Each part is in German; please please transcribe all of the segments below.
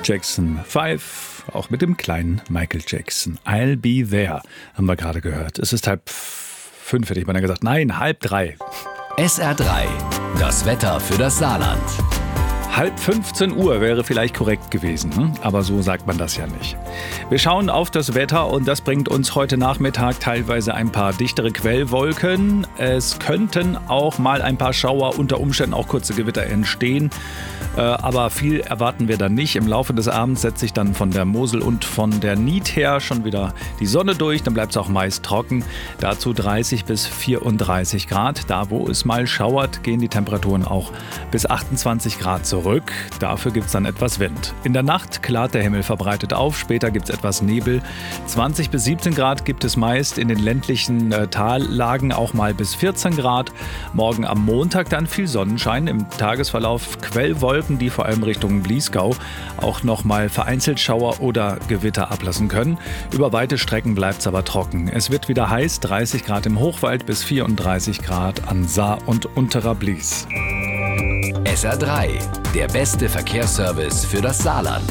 Jackson 5, auch mit dem kleinen Michael Jackson. I'll be there, haben wir gerade gehört. Es ist 2:30, hätte ich mal gesagt. Nein, 2:30. SR3, das Wetter für das Saarland. 15:30 wäre vielleicht korrekt gewesen, aber so sagt man das ja nicht. Wir schauen auf das Wetter und das bringt uns heute Nachmittag teilweise ein paar dichtere Quellwolken. Es könnten auch mal ein paar Schauer, unter Umständen auch kurze Gewitter entstehen. Aber viel erwarten wir dann nicht. Im Laufe des Abends setzt sich dann von der Mosel und von der Nied her schon wieder die Sonne durch. Dann bleibt es auch meist trocken. Dazu 30 bis 34 Grad. Da, wo es mal schauert, gehen die Temperaturen auch bis 28 Grad zurück. Dafür gibt es dann etwas Wind. In der Nacht klart der Himmel verbreitet auf. Später gibt es etwas Nebel. 20 bis 17 Grad gibt es meist in den ländlichen Tallagen, auch mal bis 14 Grad. Morgen am Montag dann viel Sonnenschein. Im Tagesverlauf Quellwolken, die vor allem Richtung Bliesgau auch nochmal vereinzelt Schauer oder Gewitter ablassen können. Über weite Strecken bleibt es aber trocken. Es wird wieder heiß, 30 Grad im Hochwald bis 34 Grad an Saar und unterer Blies. SR3, der beste Verkehrsservice für das Saarland.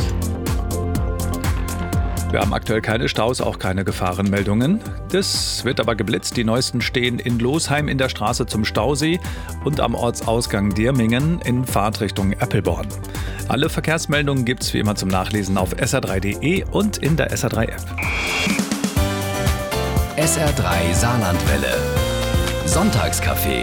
Wir haben aktuell keine Staus, auch keine Gefahrenmeldungen. Das wird aber geblitzt. Die neuesten stehen in Losheim in der Straße zum Stausee und am Ortsausgang Dirmingen in Fahrtrichtung Eppelborn. Alle Verkehrsmeldungen gibt es wie immer zum Nachlesen auf sr3.de und in der SR3-App. SR3 Saarlandwelle. Sonntagscafé.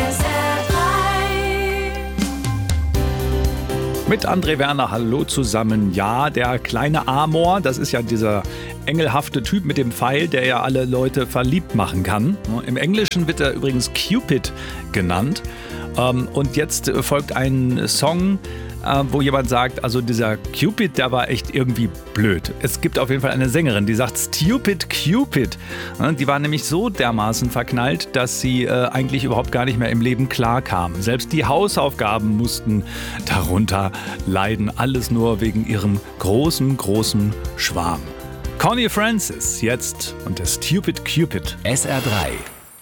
Mit André Werner, hallo zusammen. Ja, der kleine Amor, das ist ja dieser engelhafte Typ mit dem Pfeil, der ja alle Leute verliebt machen kann. Im Englischen wird er übrigens Cupid genannt. Und jetzt folgt ein Song, wo jemand sagt, also dieser Cupid, der war echt irgendwie blöd. Es gibt auf jeden Fall eine Sängerin, die sagt Stupid Cupid. Die war nämlich so dermaßen verknallt, dass sie eigentlich überhaupt gar nicht mehr im Leben klarkam. Selbst die Hausaufgaben mussten darunter leiden. Alles nur wegen ihrem großen, großen Schwarm. Connie Francis jetzt und der Stupid Cupid. SR3.